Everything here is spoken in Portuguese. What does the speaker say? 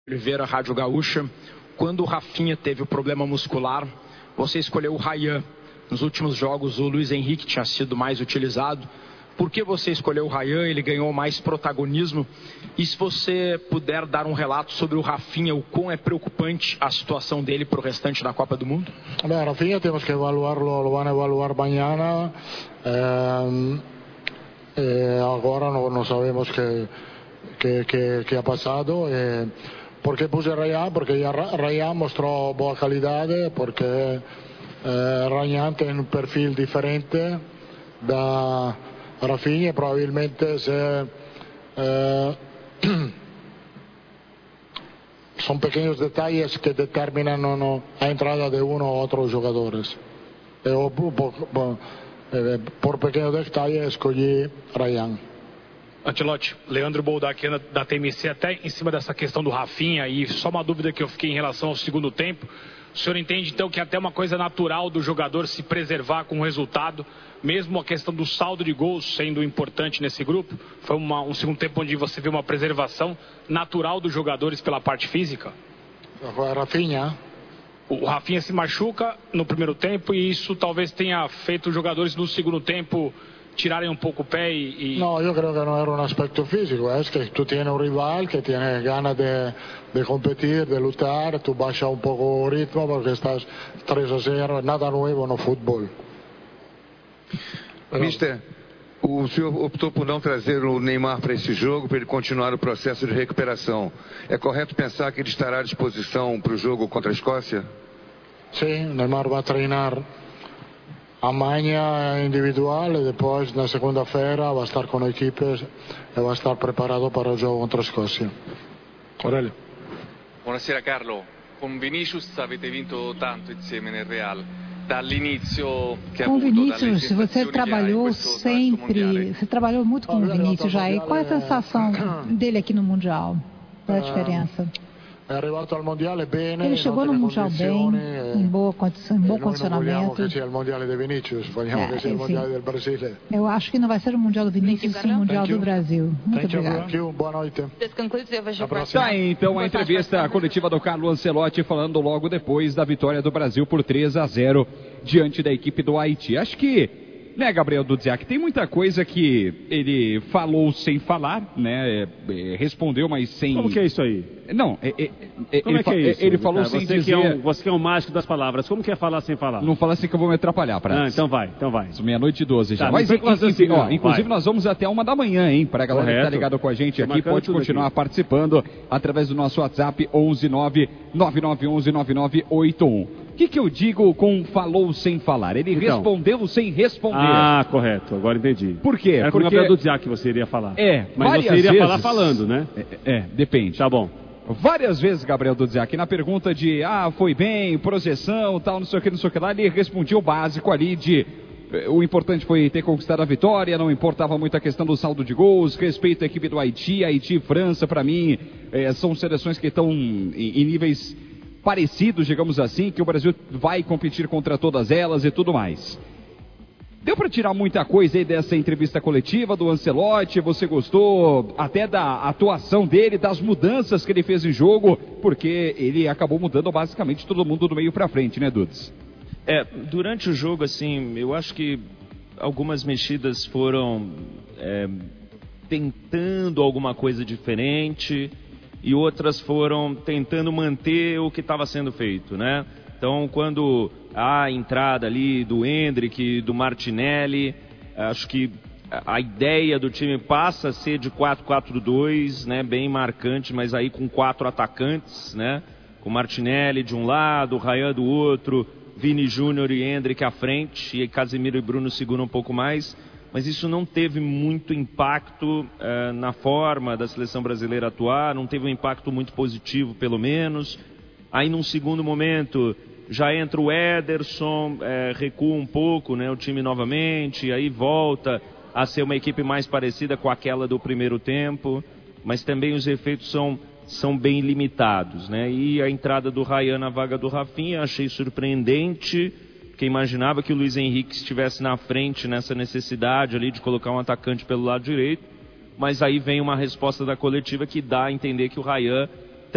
Oliveira, Rádio Gaúcha. Quando o Rafinha teve o problema muscular, você escolheu o Ryan. Nos últimos jogos, o Luiz Henrique tinha sido mais utilizado. Por que você escolheu o Ryan? Ele ganhou mais protagonismo. E se você puder dar um relato sobre o Rafinha, o quão é preocupante a situação dele para o restante da Copa do Mundo? Beh, Rafinha temos que evaluarlo, lo van a evaluar mañana. Agora não sabemos que ha passado. Por que puse Ryan? Porque Ryan mostrou boa qualidade, porque Ryan tem um perfil diferente da Rafinha. Provavelmente são pequenos detalhes que determinam a entrada de um ou outro jogadores. Eu, por pequenos detalhes, escolhi Ryan. Ancelotti, Leandro Boldac da TMC, até em cima dessa questão do Rafinha, e só uma dúvida que eu fiquei em relação ao segundo tempo. O senhor entende então que é até uma coisa natural do jogador se preservar com o resultado, mesmo a questão do saldo de gols sendo importante nesse grupo? Foi um segundo tempo onde você viu uma preservação natural dos jogadores pela parte física? Rafinha? O Rafinha se machuca no primeiro tempo e isso talvez tenha feito os jogadores no segundo tempo tirarem um pouco o pé e... No, yo creo que no era un aspecto físico, es que tú tienes un rival que tiene ganas de competir, de lutar, tú bajas un poco el ritmo porque estás 3-0, nada nuevo no fútbol. Mister, o senhor optou por não trazer o Neymar para esse jogo, para ele continuar o processo de recuperação. É correto pensar que ele estará à disposição para o jogo contra a Escócia? Sim, Neymar vai treinar amanhã individual e depois na segunda-feira vai estar com a equipe e vai estar preparado para o jogo contra a Escócia. Aurelio. Buonasera Carlo, con Vinicius avete vinto tanto insieme nel Real. Dall'inizio che ha com avuto, Vinícius, você trabalhou sempre, você trabalhou muito com o Vinícius já. E qual é a sensação dele aqui no Mundial? Qual é a diferença? Ele chegou no Mundial bem, em boa condição, em bom condicionamento. Eu acho que não vai ser o Mundial do Vinícius, sim o Mundial do Brasil. Muito obrigado. Boa noite. Tá, então a entrevista coletiva do Carlo Ancelotti falando logo depois da vitória do Brasil por 3-0 diante da equipe do Haiti. Acho que, né, Gabriel Dudziak, tem muita coisa que ele falou sem falar, né, respondeu, mas sem... Como que é isso aí? Não, como é que é isso? Ele falou sem dizer... Você que é um mágico das palavras, como que é falar sem falar? Não fala assim que eu vou me atrapalhar, Prats. Então vai. meia-noite e 12 já. Tá, mas, enfim, inclusive nós vamos até 1 da manhã, hein, pra galera que tá ligado com a gente aqui, pode continuar participando através do nosso WhatsApp 11999119981. O que eu digo com falou sem falar? Ele respondeu sem responder. Ah, correto. Agora entendi. Por quê? Era porque... com o Gabriel Dudziak que você iria falar. Mas você iria falar falando, né? Depende. Tá bom. Várias vezes, Gabriel Dudziak, na pergunta de foi bem, projeção, tal, não sei o que lá, ele respondia o básico ali de... O importante foi ter conquistado a vitória, não importava muito a questão do saldo de gols, respeito à equipe do Haiti, Haiti e França, para mim, são seleções que estão em níveis parecidos, digamos assim, que o Brasil vai competir contra todas elas e tudo mais. Deu para tirar muita coisa aí dessa entrevista coletiva do Ancelotti? Você gostou até da atuação dele, das mudanças que ele fez em jogo? Porque ele acabou mudando basicamente todo mundo do meio para frente, né, Dudes? Durante o jogo, assim, eu acho que algumas mexidas foram tentando alguma coisa diferente e outras foram tentando manter o que estava sendo feito, né? Então, quando há a entrada ali do Endrick, do Martinelli, acho que a ideia do time passa a ser de 4-4-2, né? Bem marcante, mas aí com 4 atacantes, né? Com Martinelli de um lado, Ryan do outro, Vini Júnior e Endrick à frente, e Casemiro e Bruno seguram um pouco mais. Mas isso não teve muito impacto na forma da seleção brasileira atuar, não teve um impacto muito positivo, pelo menos. Aí, num segundo momento, já entra o Ederson, recua um pouco, né, o time novamente, aí volta a ser uma equipe mais parecida com aquela do primeiro tempo, mas também os efeitos são bem limitados, né? E a entrada do Ryan na vaga do Rafinha, achei surpreendente, porque imaginava que o Luiz Henrique estivesse na frente nessa necessidade ali de colocar um atacante pelo lado direito, mas aí vem uma resposta da coletiva que dá a entender que o Ryan